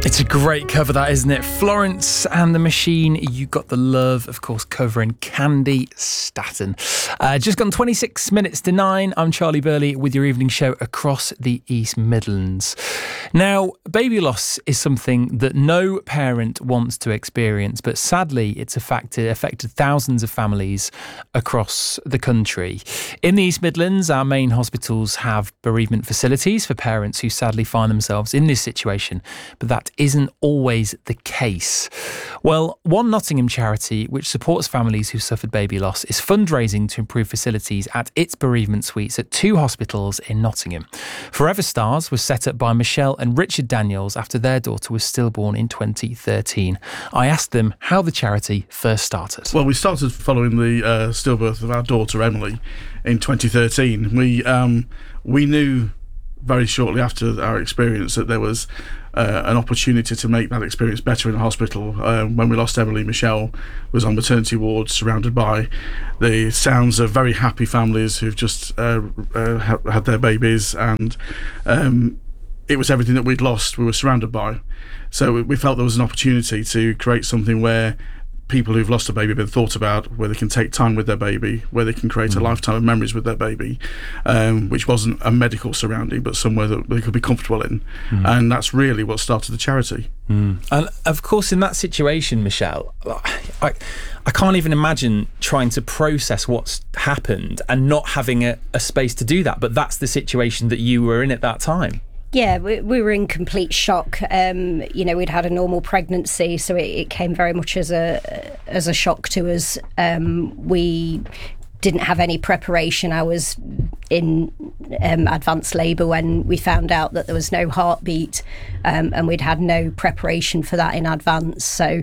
It's a great cover, that, isn't it? Florence and the Machine, You Got the Love, of course, covering Candy Staton. Just gone 26 minutes to 9. I'm Charlie Burley with your evening show across the East Midlands. Now, baby loss is something that no parent wants to experience, but sadly, it's affected thousands of families across the country. In the East Midlands, our main hospitals have bereavement facilities for parents who sadly find themselves in this situation, but that isn't always the case. Well, One Nottingham charity, which supports families who suffered baby loss, is fundraising to improve facilities at its bereavement suites at 2 hospitals in Nottingham. Forever Stars was set up by Michelle and Richard Daniels after their daughter was stillborn in 2013. I asked them how the charity first started. Well, we started following the stillbirth of our daughter Emily in 2013. We knew very shortly after our experience that there was an opportunity to make that experience better in a hospital. When we lost Emily, Michelle was on maternity ward surrounded by the sounds of very happy families who've just had their babies, and it was everything that we'd lost we were surrounded by. So we felt there was an opportunity to create something where people who've lost a baby have been thought about, where they can take time with their baby, where they can create a lifetime of memories with their baby, which wasn't a medical surrounding, but somewhere that they could be comfortable in. And that's really what started the charity. And of course, in that situation, Michelle, I can't even imagine trying to process what's happened and not having a space to do that. But that's the situation that you were in at that time. Yeah, we were in complete shock. We'd had a normal pregnancy, so it came very much as a shock to us. We didn't have any preparation. I was in advanced labour when we found out that there was no heartbeat, and we'd had no preparation for that in advance. So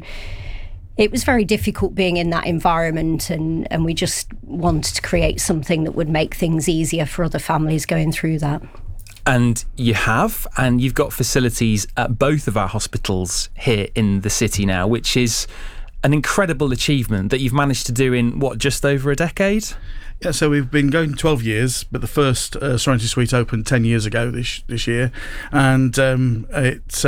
it was very difficult being in that environment, and we just wanted to create something that would make things easier for other families going through that. And you've got facilities at both of our hospitals here in the city now, which is an incredible achievement that you've managed to do in, just over a decade? Yeah, so we've been going 12 years, but the first Serenity Suite opened 10 years ago this year. And it's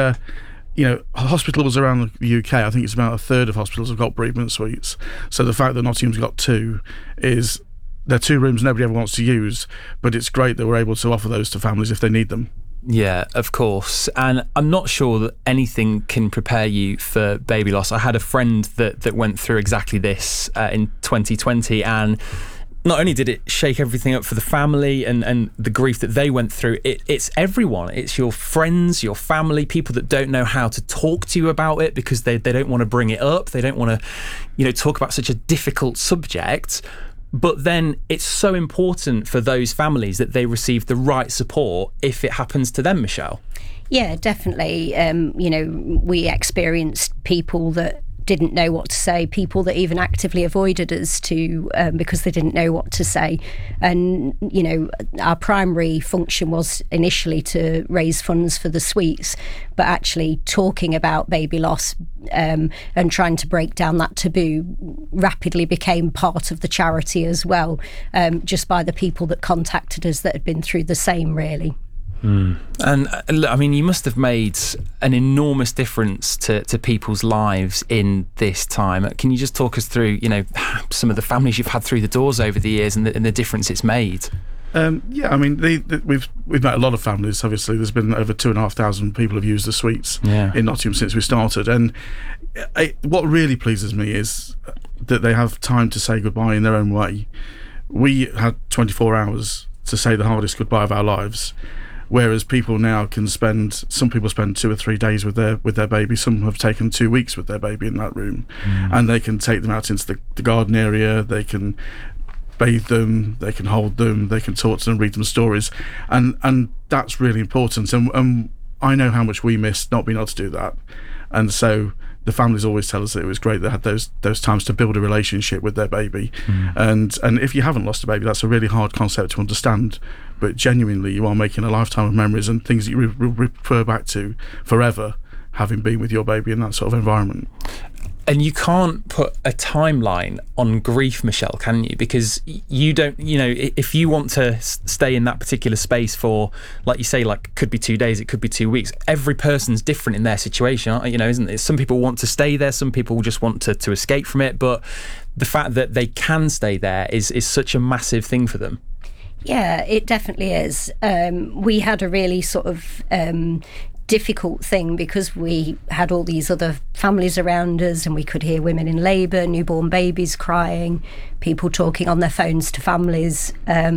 hospitals around the UK, I think it's about a third of hospitals have got bereavement suites. So the fact that Nottingham's got 2 is... They're 2 rooms nobody ever wants to use, but it's great that we're able to offer those to families if they need them. Yeah, of course. And I'm not sure that anything can prepare you for baby loss. I had a friend that went through exactly this in 2020, and not only did it shake everything up for the family and the grief that they went through, it's everyone. It's your friends, your family, people that don't know how to talk to you about it because they don't want to bring it up. They don't want to, talk about such a difficult subject. But then it's so important for those families that they receive the right support if it happens to them, Michelle. Yeah, definitely. We experienced people that didn't know what to say, people that even actively avoided us because they didn't know what to say. And, our primary function was initially to raise funds for the suites, but actually talking about baby loss and trying to break down that taboo rapidly became part of the charity as well, just by the people that contacted us that had been through the same, really. And I mean, you must have made an enormous difference to people's lives in this time. Can you just talk us through, some of the families you've had through the doors over the years and the difference it's made? We've met a lot of families. Obviously, there's been over 2,500 people have used the suites in Nottingham since we started. And what really pleases me is that they have time to say goodbye in their own way. We had 24 hours to say the hardest goodbye of our lives. Whereas people now some people spend 2 or 3 days with their baby. Some have taken 2 weeks with their baby in that room, and they can take them out into the garden area. They can bathe them, they can hold them, they can talk to them, read them stories, and that's really important. And I know how much we missed not being able to do that, and so the families always tell us that it was great they had those times to build a relationship with their baby. And if you haven't lost a baby, that's a really hard concept to understand, but genuinely you are making a lifetime of memories and things that you refer back to forever, having been with your baby in that sort of environment. And you can't put a timeline on grief, Michelle, can you? Because you don't, if you want to stay in that particular space for, like you say, like could be 2 days, it could be 2 weeks. Every person's different in their situation, isn't it? Some people want to stay there, some people just want to escape from it. But the fact that they can stay there is such a massive thing for them. Yeah, it definitely is. We had a really sort of difficult thing because we had all these other families around us, and we could hear women in labour, newborn babies crying, people talking on their phones to families.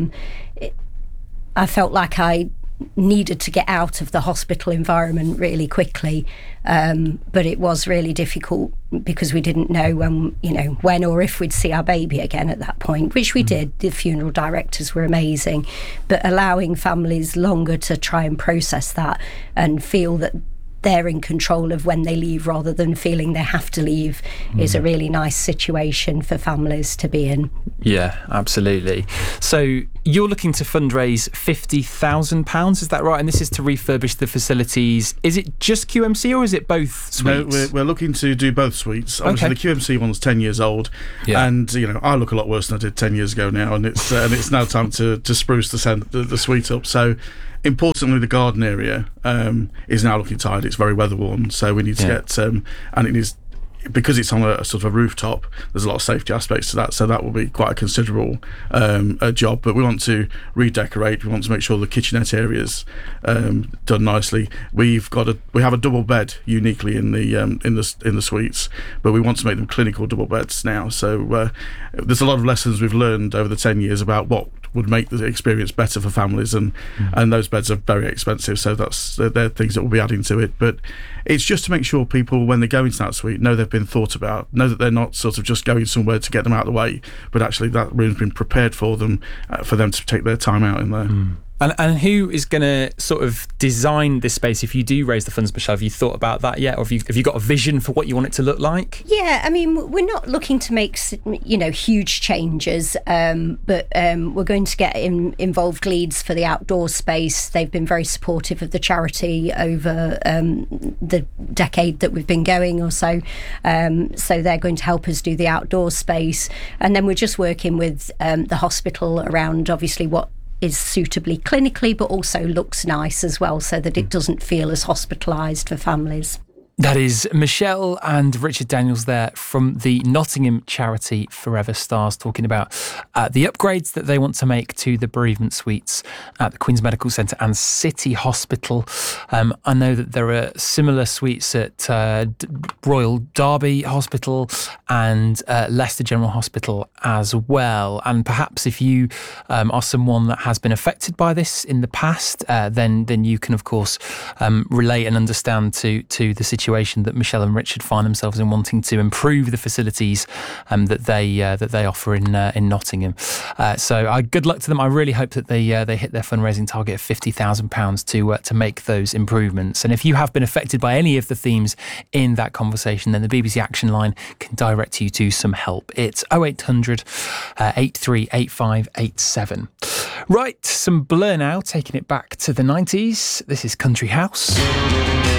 I felt like I needed to get out of the hospital environment really quickly, but it was really difficult because we didn't know when or if we'd see our baby again at that point, which we did. The funeral directors were amazing, but allowing families longer to try and process that and feel that they're in control of when they leave rather than feeling they have to leave is a really nice situation for families to be in. Yeah, absolutely. So you're looking to fundraise £50,000, is that right? And this is to refurbish the facilities. Is it just QMC or is it both suites? No, we're looking to do both suites. Obviously, the QMC one's 10 years old, and I look a lot worse than I did 10 years ago now, and it's now time to spruce the suite up. So, importantly, the garden area is now looking tired. It's very weather worn, so we need to get and it is, because it's on a sort of a rooftop, there's a lot of safety aspects to that, so that will be quite a considerable job. But we want to redecorate. We want to make sure the kitchenette area's done nicely. We have a double bed uniquely in the suites, but we want to make them clinical double beds now. So there's a lot of lessons we've learned over the 10 years about what would make the experience better for families, and those beds are very expensive, so they're things that we'll be adding to it. But it's just to make sure people, when they go into that suite, know they've been thought about, know that they're not sort of just going somewhere to get them out of the way, but actually that room's been prepared for them to take their time out in there. And who is going to sort of design this space if you do raise the funds, Michelle? Have you thought about that yet? Or have you got a vision for what you want it to look like? Yeah, I mean, we're not looking to make, huge changes, but we're going to get involved leads for the outdoor space. They've been very supportive of the charity over the decade that we've been going or so. So they're going to help us do the outdoor space. And then we're just working with the hospital around, obviously, what is suitably clinically but also looks nice as well, so that it doesn't feel as hospitalised for families. That is Michelle and Richard Daniels there from the Nottingham charity Forever Stars, talking about the upgrades that they want to make to the bereavement suites at the Queen's Medical Centre and City Hospital. I know that there are similar suites at Royal Derby Hospital and Leicester General Hospital as well. And perhaps if you are someone that has been affected by this in the past, then you can, of course, relate and understand to the situation that Michelle and Richard find themselves in, wanting to improve the facilities that they offer in Nottingham. So good luck to them. I really hope that they hit their fundraising target of £50,000 to make those improvements. And if you have been affected by any of the themes in that conversation, then the BBC Action Line can direct you to some help. It's 0800 838587. Right, some Blur now, taking it back to the 90s. This is Country House.